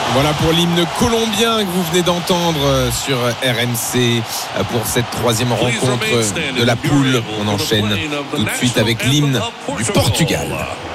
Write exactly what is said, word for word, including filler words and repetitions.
Voilà pour l'hymne colombien que vous venez d'entendre sur R M C pour cette troisième rencontre de la poule. On enchaîne tout de suite avec l'hymne du Portugal.